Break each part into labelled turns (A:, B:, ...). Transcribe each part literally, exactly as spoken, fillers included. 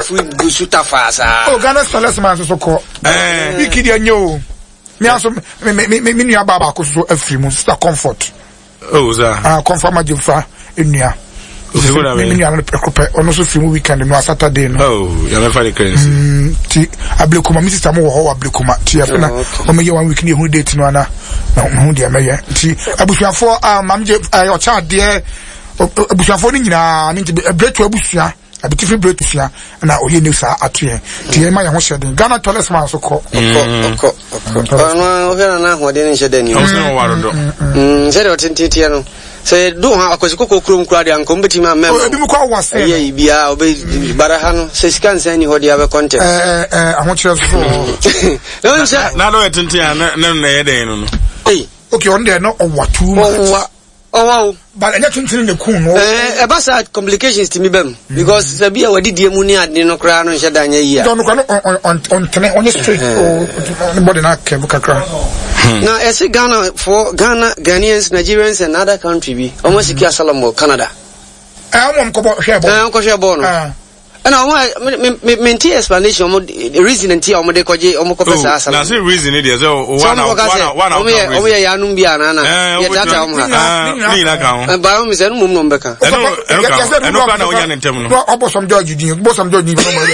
A: free gusuta fasa.
B: Oh, Ghana Salesman so called. Eh, Wiki Nyo. Me also me me me me baba ko so afri mu sister comfort.
A: Oh, sir.
B: Ah, comfort ma jumfa enua. Me me nua no prekope ono so fi mu weekend no Saturday no.
A: Oh, you never the crazy.
B: Mm, ti ablekoma mi sister mo wo ho ablekoma ti afena o me ye one week ni hu date no ana na hu dia me ye ti abusuafo ah mamje o cha de abusuafo ni nyina mi break abusua abitifi break sia na oye ni sa atoye ti e ma ye ho hyeden Ghana toilet man so ko
C: ko ko no o hena na ho de ni hyeden ni
A: o se no warodo
C: mm se de o tintiti no se do ha akosiko kokrom kura de anko mbeti ma mem
B: ebi mu kwa wase
C: ye bia obe baraha no se scan san ni ho de abe content
B: eh eh aho kire so
C: no se
A: na do etinti na na na ye den no
C: eh
B: okay on there no owatu
C: ma oh wow
B: but enya tuntun ne kun no
C: eh e ba sa complications ti mi bem because se bia wadi die mu ni ade no kra no hye danya yi a
B: don kwa no on on tene on straight o body na ke bukakra
C: na ese Ghana for Ghana Ghanaians Nigerians and other country bi almost ki asalomo Canada
B: eh am ko bo hwe bo
C: eh ko hwe bo no na o me me explanation mo reason nti o mo de koje o mo ko pesa asalomo
A: na say reason e dey so one one one
C: o me o me ya num bia na na ye data o mo
A: ha ni na ka ho
C: ba o me se no mum no mbeka
A: eno eno eno ka na onya ntem no
B: obo som George din obo som George din no mo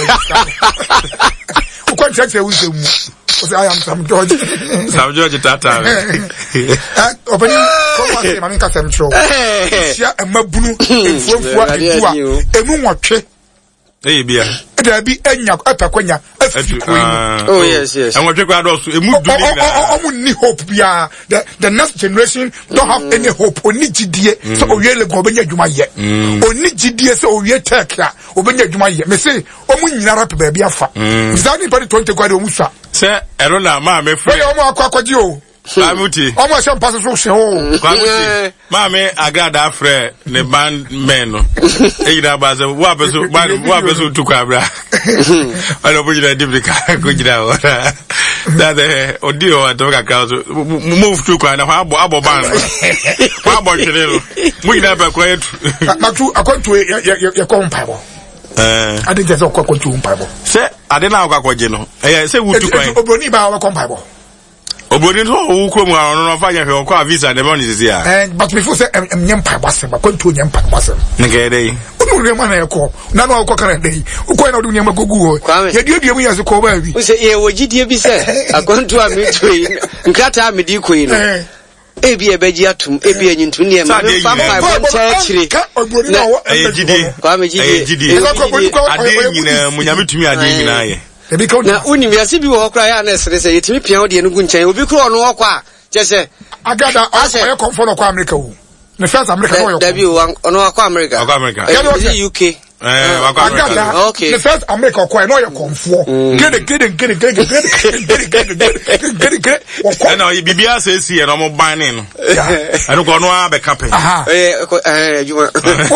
B: ko check say we say mu I am Sam George.
A: Sam George Tata.
B: Opening come on, man, ka Sam Cho. Sia e mabunu enfuafua edua. Emu nwotwe.
A: Eh bia.
B: E da bi enya atakwanya afi ko yi.
C: Oh yes yes.
A: And nwotwe kwa do so emu du ni na.
B: Omu ni hope bia. The the next generation don't have any hope. Oni gidie so owie le go benya adwuma ye. Oni gidie so owie tech a obenya adwuma ye. Me say omu nyina rap ba bia fa. Zani pa twenty kwa de omu sa.
A: Se ero na ma me free.
B: Omo akwa kwaji o.
A: Kwamuti.
B: Omo se mpaso so hwe o.
A: Kwamuti. Ma me agrada frɛ ne band men no. E yira ba se wo abeso ba wo abeso tukwa bra. Ono bo yira dibika ko jira o. That eh odio atoka ka so move tukwa na abo abo ban. Wa abo twere no. Mu yira ba kwa etu.
B: Matu akontu ye ko mpabo.
A: Eh.
B: Ade je so kwa kontu mpabo.
A: Se ade na akwaje no. Eh se wutu kwan.
B: Obroni ba wa ko mpabo.
A: Obodi no wo ko mu ano no fa nya hwe ko visa de money is here.
B: Eh but before say em nyem pa basem ba kontu nyem pa basem.
A: Nge dey.
B: Unu re ma na ekọ. Na na ko kan dey. Uko na odu nyem gogu ho. Ye die die mu yase ko ba bi.
C: We say ye wogidie bi se akontu a me tui. Nkata me di ko yi no. Ebi ebeji atum ebi enyintu ne ma me fa fa bonta chire
B: na
A: ejidi
C: kwa me jidi
A: ejidi ade nyina munyame tumi ade nyina ye
C: na uni mi ase bi wo kra ya na sere se yetimi pia wo de nugu nchen obi kro no wo kwa chese
B: agada aye comfort kwa America wo na first America no yo
C: dabi wo ono kwa America
A: kwa America
C: U K
A: eh wa kwa America
B: okay the first America kwa no yo comfort gede gede gede gede gede gede gede gede
A: e na bibia se si e no mo ban ni no anu ko no abe kape
C: eh eh juma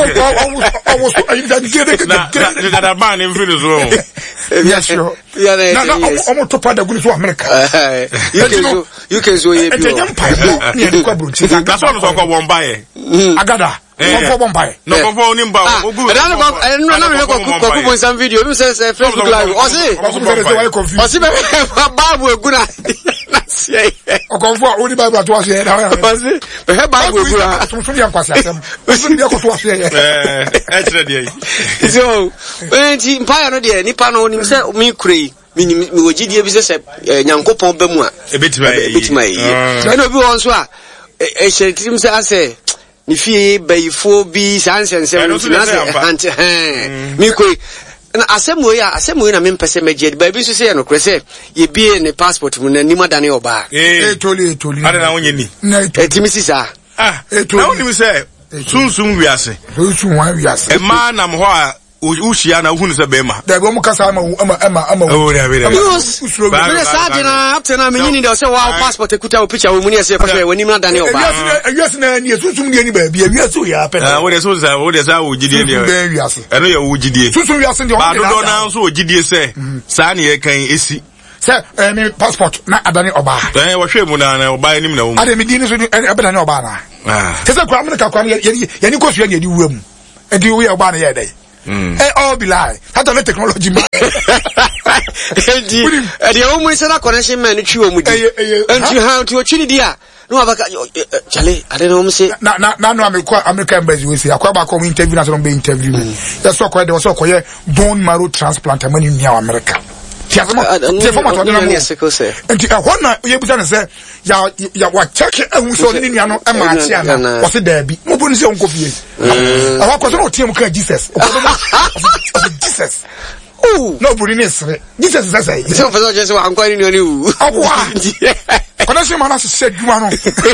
B: o o so ayi da gede gede
A: na da ban ni free so
B: yes sure na na o mo to pada gulu so America
C: you can so ye bi
B: o e pa ni e kwa brunchi
A: na so no so ko won ba ye
B: agada ko bon bai
A: no ko fo ni mba ogu
C: na na na na ko ko ko some video mi say say Facebook live o si o si be babu eguna na sie
B: o ko fo o ni babu to ase na
C: o si be babu eguna
B: so so dia kwase asem so dia ko to ase
A: eh e tire dia
C: so enti mpa no de nipa no ni say mi kurei mi mi wogidie bi say nyankopon ba mu a
A: ebetima ye
C: ebetima ye na obi won so a e shetim say ase ni fie bayifo bi sansense na se mi koi na asemo ya asemo na me mpese meje ba bi so se no krese ye bie ne passport mu na nima dane oba
B: eh toli toli
A: ade na wonye ni
C: etimisi sa
A: ah na woni mi se sunsun wiase
B: sunsun wa wiase
A: e ma na mo ho a ushia na uhunu se bema
B: da go mu kasa ama ama ama
A: oh ya be
C: ba sa na up to na me nyini de say wa passport ekuta o picture wo mu ni ese ko so woni na dane oba
B: wiase na ni sunsun ni ni ba bi wiase o ya pe
A: ah wo de so za wo de sa wo gidie ni
B: wiase
A: eno ya wo gidie
B: sunsun wiase ndi o
A: ba do na so wo gidie se sa na ye kan esi
B: se eh me passport na adane oba
A: eh wo hwe mu na na oba enim na wo
B: ade me di ni so adane oba na ah se se kwa America kwa ye ye ni ko so ye di wuam e di wo ye oba na ye dai Eh, all be lie. How to technology man.
C: The only set connection man, you and you have to achieve the no, Charlie, I don't know, say,
B: now, now, now, I'm a American base. We say, I quite back home interview, not on being interviewed. That's so quite, there was so quite bone marrow transplant, and in America. And one night, you put on say, ya, ya, what check it, and we saw the Indian and Marciana. Was it there? Nobody say Uncle Fies. I was not team Jesus. Jesus. Oh, nobody needs Jesus is a say.
C: So for just I'm quite in your new.
B: Oh, what? Connection man has said, you are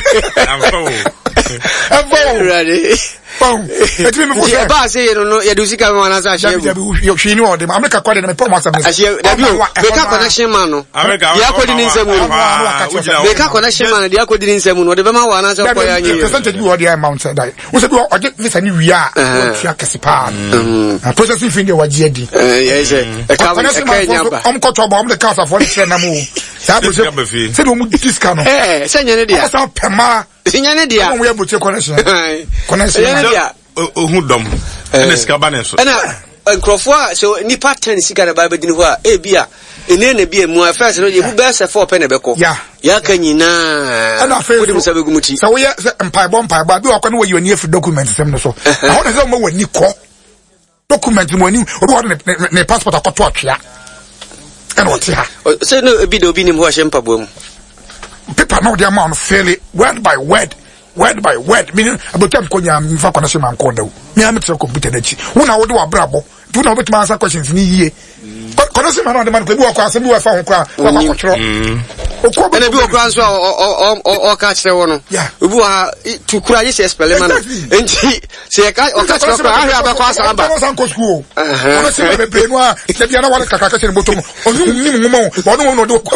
B: I'm ready. Oh, let me say, you know, you do see one as I say, you know, the America quite in a promise. I see, the connection man. America, you are putting in some the connection man, the Aqua didn't say, whatever one as a percentage you are the amount that we said, I get this and we are processing finger what G D. Yes, I'm caught about the cars of one Senamu. Said, this can eh, send you an idea. Pema, send you an idea. We have your connection. Connection.
A: Who dumb? And the Scabanes.
C: And Crawford, so Nipa ten cigar Bible didn't wear a beer. In any beer, more fast, you best a four pennebeco. Yeah, Yakanina. And I feel him seven gumuti. So we are empire bomb, but I can where you are near for documents. So I want to know when you call documents when you or the passport of Cotua. And what ya? Say no, be the opinion was Empabum.
B: People know the amount fairly word by word, word by word. Meaning, about them Konya, for connection man called. Me, I'm a computer. When I would do a brabo, do not put my answer questions in a year. Connection man on the man could walk across and do a phone call. And a bill grants or catch the one. Yeah, who are to cry, yes, Spelleman. And she say, I can't catch the class. I'm a uncle school. I say, the Benoit, the piano, what a cacacat bottom. Or no, no, no.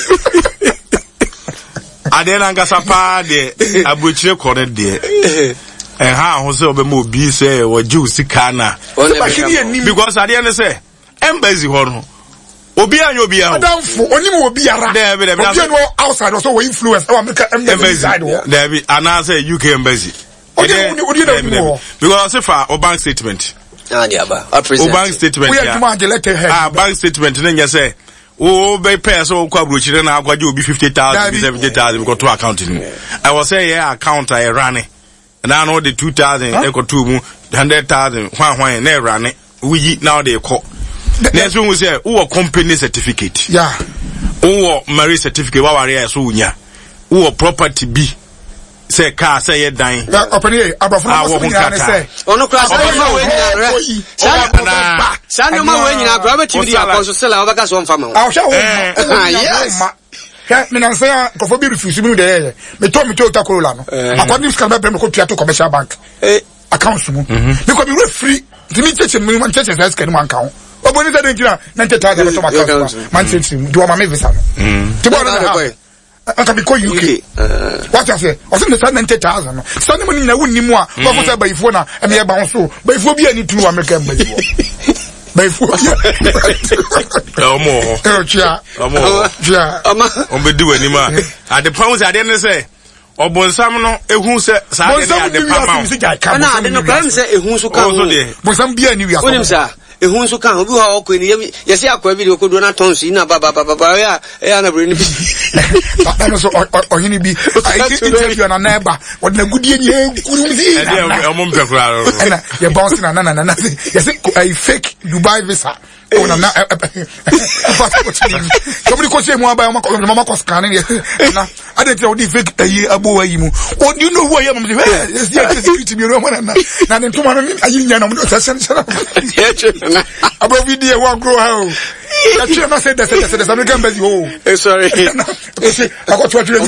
A: Adena Gasapa de Abuche corner dear. And how also be more be say or juicy cana. Because I didn't say, Embassy Horn. Obia and Obia. Down for only will be around there. Outside also influence our embassy. There be an answer U K embassy. Because if our bank statement. Ah, bank statement. We have to letter her bank statement. Then you say, oh, by pay so quabruch, then I'll go be fifty thousand, seventy thousand, we got to accounting. I was say, yeah, account I ran it. And I know the two thousand, echo two, hundred thousand, one, one, and they ran it. We now they call. Next one we say, oh, company certificate. Yeah. Oh, marriage certificate, what are you so nya? Oh, property B. Say car, say you're dying.
B: Open here, about four say. Oh, no, class,
C: Send them away in our gravity. I was sell our gas one farmer.
B: I'll show you. Yes. Me say ko be refuse me there. Me told me to Takolano. According to Scarborough Bank to commercial bank. Eh, accounts mu. Because we free. The me church me one church as can one count. Oboni say dey ninety thousand to my account. Man say do am me visa no. Tomorrow I can be call U K. What I say? I think the ninety thousand. Stand money na wonni mu a. What say by phone na e me ba so. By phone bi ani two American by. By phone.
A: Omo.
B: Eh chia.
A: Omo.
B: Chia.
A: On be do anima. At the pounds I didn't say. Obonsam no ehu se sa de de pama.
C: Na de no plan se ehu so kan.
B: Bonsam bia ni wi aso.
C: Onim sa ehun so kan obi ha okọ ni yesi akwa video ko do na tonsi na ba ba ba ba ya ya na bre ni bi.
B: Ba no so ohini bi I get interview na neighbor what na gudie ni ekuru zi.
A: E dey o mo mpekura ro.
B: Na ye bounce na na na na yesi I fake Dubai visa. Oh na na somebody ko say mo aba mama ko scan ni na I dey tell the fake ayi abo ayi mu. Oh you know who I am? Yes yes security bureau na na na dem to man ayi nya na mo say say about video one grow how that you not said that the American baby oh
C: sorry
B: I got to actually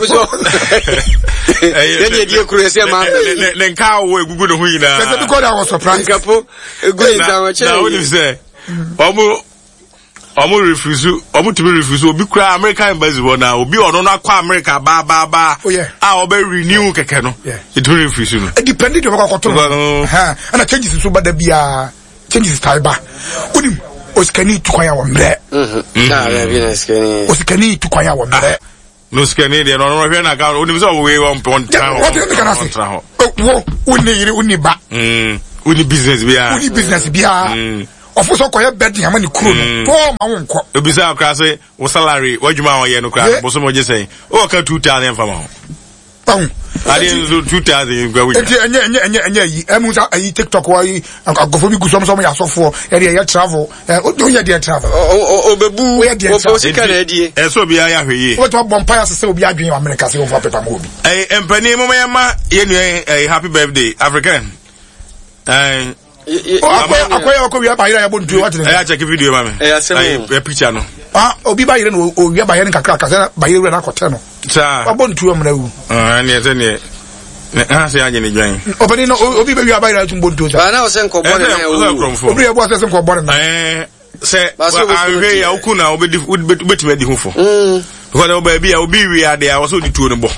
C: then you dey crazy man
A: then car we gugu no hu ina
B: because I was surprised
C: kapo good in town che
A: now what you say omo omo refuse omo to be refuse obi kura American embassy wo na obi ono no akwa America ba ba ba ah obi renew keke no it will refuse no
B: depending on what to ha and changes so bad bia changes taiba unim oskani tukwaya wa mre
C: mhm ah be na skani
B: oskani tukwaya wa mre
A: no skani de no no hwe na ga unim so we one point time
B: what you can say wo uni iri uni ba
A: mm uni business bia
B: uni business bia of so ko ye bed ya mani kuro no to ma won ko
A: obisa akra say wo salary wadwuma won ye no kra boso mo je say o ka two thousand fama ho
B: pam
A: ade two thousand gwa wi
B: enye enye enye enye yi emu sa ayi TikTok wa yi agofo bi gusom so mo ya sofo e de ye travel o do ye de travel
C: o bebu o bosi kana die
A: e so bi ya hwe yi
B: o to bom pa se obi adwen America se o fa pepa mo obi
A: eh empani mo ya ma ye nu eh happy birthday African eh
B: akoya akoya akoya ba ira ya bo ntu what
A: eh check video ma me eh picture no
B: ah obi ba ira no o wi ba ira kakra kasa ba ira na kote no
A: sa
B: ba bo ntu amna wu
A: ah ne se ne ah se anye ne dwan
B: obani no obi ba wi ba ira tu bo ntu sa
C: na o se nko bore na
B: obi ya bo se nko bore na
A: eh se ahwe ya ukuna obedi betima di hufo mm because obi bia obi wi ade a wo so di tuo no bo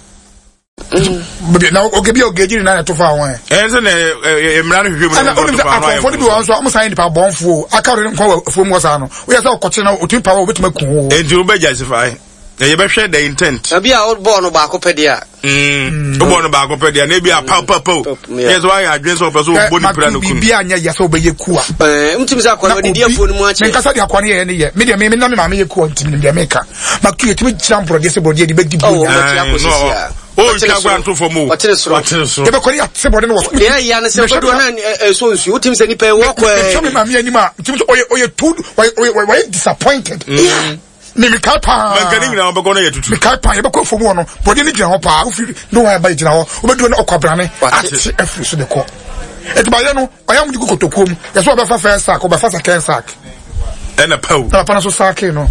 B: but now okay be ogejiri na to fa won
A: eh se na emra no hwehwe mu
B: na only the for the one so am sign the pa bonfo aka re nko fo mu wasa no we say okoche na otin pa wo betima kun wo
A: eh ju be justify eh ye be hwe the intent
C: na bia old born ba ko pedia
A: mm o born ba ko pedia na bia pa pa pa yes why adwen so person bo ni pra no kun
B: bia anya ya so be ye ku a
C: eh mtimi za kwa di dia fo no mu ache
B: men kasa dia kwa ne ye ne ye me dia me na me ma me ye ku ntimi dia meka maku ye timi chiam pro dia se bo dia di be di bo
A: oh you can go and to for more
C: what is wrong
B: e be kori ase bo no
C: yeah ya na se bodo na so nsu utim se ni pe wo kwa
B: so me ma me anima utim so oye oye too why disappointed ni mi kai pa
A: man kan ni na obo na ye tutu
B: mi kai pa ye be ko fomu no body ni gina ho pa o fi no wa ba gina ho o be do na okwabra ne ati afri so de ko e to ba ye no oya mu di kotokom ye so be fa fa sack o be fa second sack
A: and a pow
B: na pa na so sack no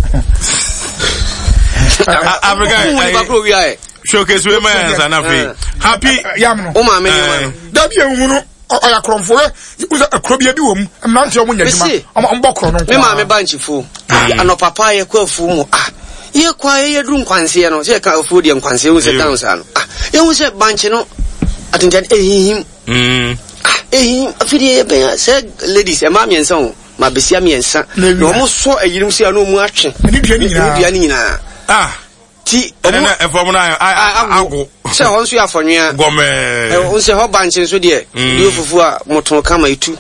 A: Africa showcase we man and afi happy
B: yam no
C: o ma me no
B: da bi ehunu no oya kromfo we uza akrobia bi wo mu na nte omo nyadima omo mbokro no
C: me ma me banchifo ano papa ye kwafu mu ah ye kwa ye dru nkwanse no se ka afu de nkwanse wo se kan sa no ah ye wo se banchi no atinjan ehihim mm ah ehihim afidi ye ben se ladies e ma miensa o ma besia miensa no mo so ayirim sia no mu atwe
B: ni dua ni nyina
C: dua ni nyina ah ti
A: na e form na ago
C: se ho nso afonwea
A: gome
C: e o se ho banchi nso de dio fufu a moton kama itu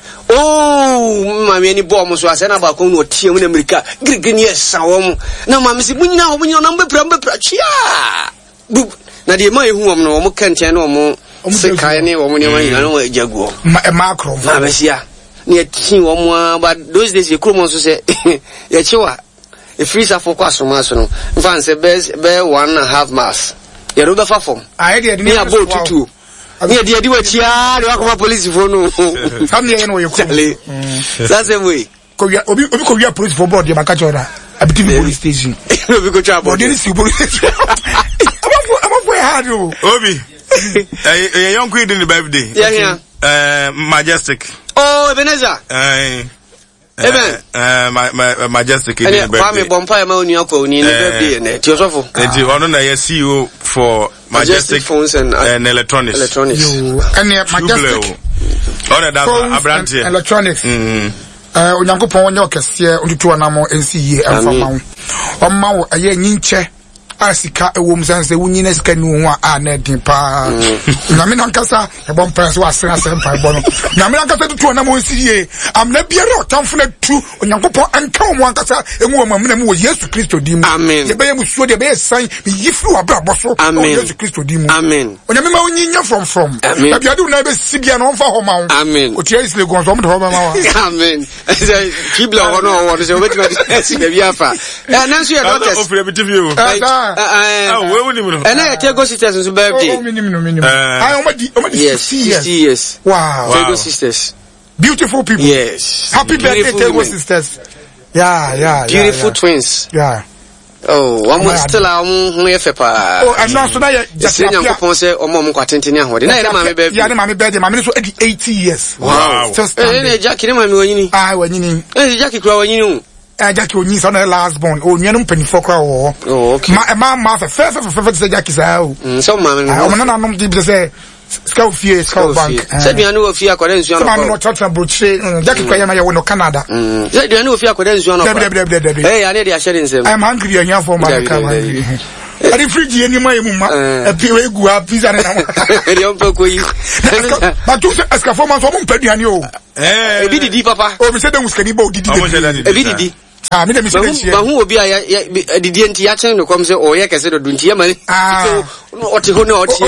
C: oh mama ni bo mo so ase na ba ko no tie mu na America grigini esa wo mu na mama si munyina ho munyina na mbepra mbepra chia na de ma ehu wo no wo kante na wo se kai ne wo mu ne ma nyina no jaguo
B: ma e macro
C: na besia ne tin wo mu ba those days e kromo so se ye chiwa e freezer for kwasoma so no fan se be be one and a half mass ye ro be fa form
B: ai de
C: ni abo tutu ni de de wa chia de wa ko police for no
B: sam ne no ye ko
C: that's the way
B: ko obi obi ko wi police for board de maka chora abiti police station
C: obi ko chaba
B: board de si police station amafo amafo e hard o
A: obi eh young queen in the birthday
C: yeah yeah
A: uh majestic
C: oh Ebenezer
A: eh
C: Amen.
A: Uh, my my majestic in
C: the birthday. Kwame Bompa ma oni akọ oni ne birthday ne. Ti osofo.
A: Enti ono na ye C E O for Majestic Phones and, uh, and Electronics.
C: Electronics.
B: And Majestic.
A: Ono da Abrantie.
B: Electronics. Mhm. Eh onyankopon onye okese ontutu anamo N C E emfa mawo. Omma wo aye nyinche asika ewom sanse wunyina sika ni ho a na din pa na me nankasa e bom press wa asena sempa bo no na me nankasa tutu na mo nsiye amna biara otamfo na tu onyankopon anka mo ankasa emu mo amna mo Yesu Kristo di mu ye be mu suo de be san me yifru abrabo so Yesu Kristo di mu
C: amen
B: onyame ma onyinya from from na biadu na be sibia no mfa ho ma wo
C: amen
B: o tie isle gon so mo de ho ba ma wa
C: amen kibla ho no wo so betima sibia bia fa na nso ye doctors
A: ah we woni mu no
C: and I Tego sisters nso birthday
B: oh minimum minimum ah o ma di o ma di
C: sixty years
B: wow
C: Tego sisters
B: beautiful people
C: yes
B: happy birthday Tego sisters yeah yeah
C: beautiful twins
B: yeah
C: oh one more still am hu efe pa
B: oh and now so na
C: just nyankopon say omo mo kwatenteni ahode na ere mama birthday
B: ya na mama birthday mama so eighty years
C: wow eh eh Jackie ne mama wanyini
B: ah wanyini
C: eh Jackie kura wanyini
B: eh Jackie onyi so na last born onyanum penifo kra wo
C: oh okay
B: ma ma ma fe fe fe fe say Jackie sa o
C: so mama
B: o na na nom di say Scout Fee Scout Bank
C: say duane wo fie akwada nsu ano
B: mama no tatra broche Jackie kwa yama ya wo no Canada
C: say duane wo fie akwada nsu ano
B: eh
C: eh ya ne de a sharing nsem
B: I'm hungry here for my Ari fridge any my mumma, a pure gua pizza. But two escafoma from Pediano.
C: Eh, Bidi Papa,
B: or we said there was Canibo, did
C: you?
B: Ah, me dem say
C: but who will be a D N T action to come say oh yeah can say do ntia mari ah what ho no what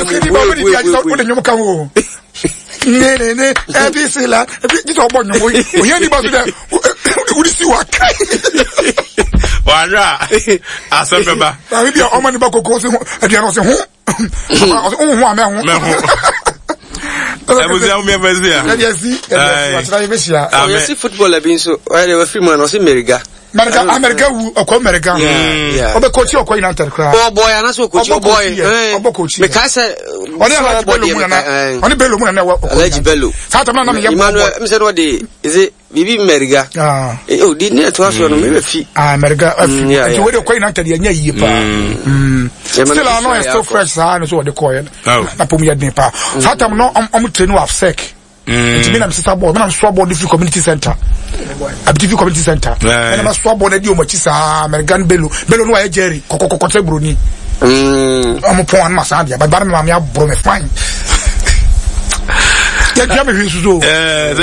B: ne ne ne e say la e so gbon no o yan ni ba so dem we see what
A: wara asembeba
B: na we be o mani ba kokko se e dia no se ho o ho ame ho
A: me ho Ebusia me ebusia
B: na dia si e try be sia
C: o yesi football abi so why they were free man o se America
B: America America wu akọ America obe coach akọ United kra
C: oh boy ana so coach boy eh
B: obe coach
C: me ka say
B: oni ala bello mu na oni bello mu na
C: Alaji Bello
B: sa ta na me yem
C: Emmanuel me say what dey is it bibi America
B: ah
C: oh di ne to aso no me fi
B: ah America afi ti we dey akọ United ya nya yi pa mm still I know still fresh sa no so we dey call na pom ya den pa sa ta no am train wa sec It's been a sister board, I'm swab on the community center. Abitifi community center. And I'm swab on the Diomachisa, American Bello, Bello no Jerry, Coco Cocote Bruni. I'm a poor Massadia, but Barnamia Brome fine. Yeah, Jamie Hisu. Eh,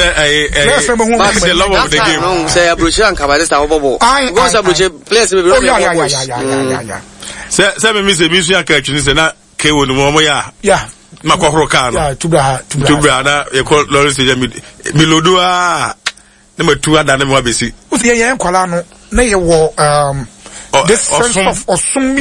A: the love of the game.
C: Say a brochure and Cabalista Bobo. I was a brochure place. Oh, yeah, yeah, yeah, yeah, yeah.
A: Seven Miss Musia Catching is not K one Momoya. Yeah. Makwakroka no
B: tubra
A: tubra na ye call Lawrence je milodu a na matu ada na me besi
B: o se ye nkwala no na ye wo um this sense of osumi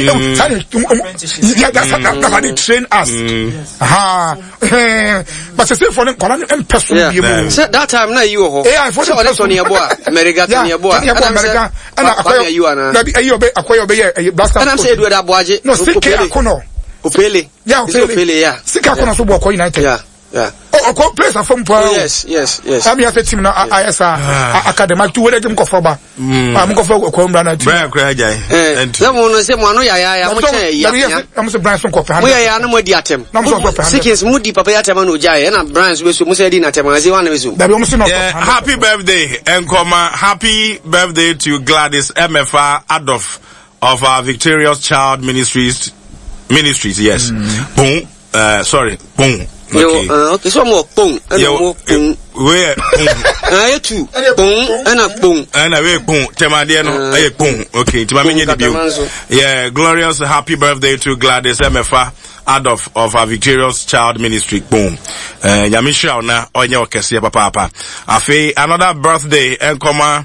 B: yeah that's how they train us aha but say for nkwala no empeso bi mo
C: that time na you ho
B: eh for
C: so ne yebo America ne yebo
B: America ana akoyo you na ayo be akoyo be ye blaster
C: ana say do da boaje
B: no sike akono
C: Opele.
B: Yeah,
C: Opele, yeah.
B: Sika kona so bo United.
C: Yeah, yeah.
B: Oh, oh, place from Paul.
C: Yes, yes, yes.
B: I'm here team na I S R academy to where dem go for ba. Am go for ko mbra na team.
A: Brian kra jai.
C: Eh. Dem no say mo no ya ya ya mo che ya.
B: Am say Brian so ko fa.
C: Mo ya ya na mo di atem. Sikins mo di papa ya atem na ojai na Brian so so mo say di na atem na say one na so.
B: Da bi mo say no.
A: Happy birthday Enkoma. Happy birthday to Gladys M F R Adolf of our Victorious Child Ministries. Ministries, yes. Mm. Boom. Uh, sorry. Boom. Okay.
C: Yo, uh, okay. So more boom.
A: Yo, boom. Where? Boom.
C: I too. Boom. And a boom.
A: And a way boom. Temadiano. I boom. Okay. Timamini debut. Yeah. Glorious happy birthday to Gladys M F R Adolf of our Victorious Child Ministry. Boom. Uh, Yamisha na onye okesi papa papa. Afi another birthday Enkoma.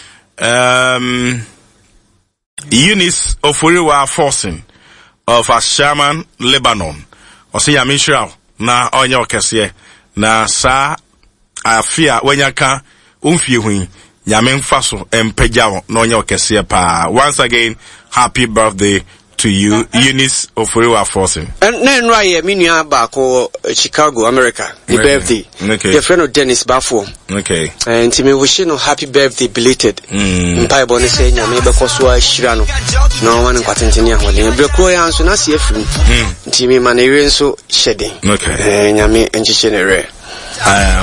A: Um, Eunice Ofuriwa Forcing of Ashaman, Lebanon. Osi ya Mishra na onye okese na sa afia wenyaka umfie hu nyame mfaso empejao na onye okese pa. Once again, happy birthday to you, Eunice Ofuriwa Forcing.
C: And then right me nua ba ko Chicago, America. The okay. Birthday.
A: Okay.
C: The friend of Dennis Bafo.
A: Okay.
C: And to me wish no happy birthday belated.
A: Mm.
C: Mpa bo ne say nyame be koso a hira no. No one kwatenteni ahode. Be ko ya nso na se afiri.
A: Mm.
C: Nti me ma na ire nso hyede.
A: Okay.
C: Eh nyame enchiche ne re.
A: Ah